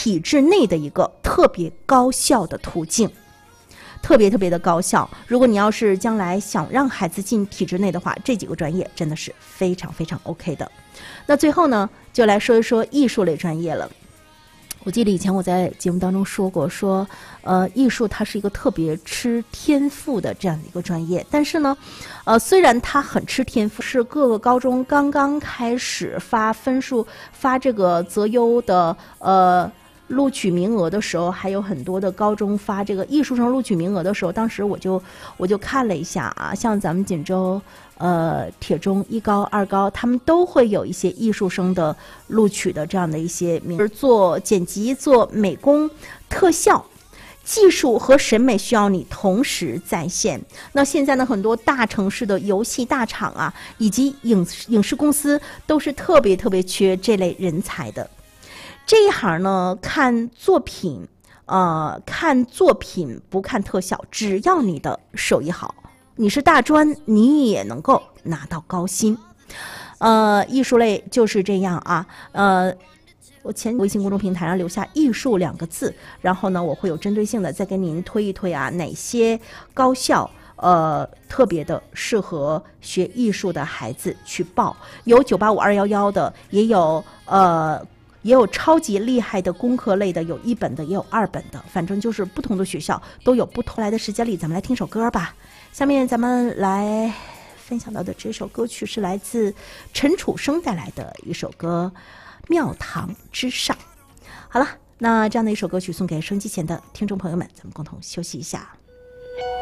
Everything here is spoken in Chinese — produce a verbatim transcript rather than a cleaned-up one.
体制内的一个特别高效的途径。特别特别的高效。如果你要是将来想让孩子进体制内的话，这几个专业真的是非常非常 OK 的。那最后呢，就来说一说艺术类专业了。我记得以前我在节目当中说过，说呃，艺术它是一个特别吃天赋的这样的一个专业，但是呢，呃，虽然它很吃天赋，是各个高中刚刚开始发分数、发这个择优的呃。录取名额的时候，还有很多的高中发这个艺术生录取名额的时候，当时我就我就看了一下啊，像咱们锦州呃铁中一高、二高，他们都会有一些艺术生的录取的这样的一些名额，做剪辑、做美工、特效。技术和审美需要你同时在线。那现在呢，很多大城市的游戏大厂啊，以及影影视公司都是特别特别缺这类人才的。这一行呢，看作品，呃，看作品不看特效，只要你的手艺好，你是大专，你也能够拿到高薪。呃，艺术类就是这样啊，呃。我前微信公众平台上留下艺术两个字，然后呢，我会有针对性的再跟您推一推啊，哪些高校呃特别的适合学艺术的孩子去报，有九八五二一一的，也有呃也有超级厉害的工科类的，有一本的也有二本的，反正就是不同的学校都有不同来的时间里。咱们来听首歌吧，下面咱们来分享到的这首歌曲是来自陈楚生带来的一首歌庙堂之上。好了，那这样的一首歌曲送给收音机前的听众朋友们，咱们共同休息一下。